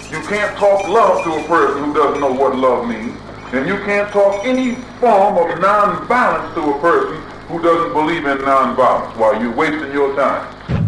You can't talk love to a person who doesn't know what love means. And you can't talk any form of nonviolence to a person who doesn't believe in nonviolence while you're wasting your time.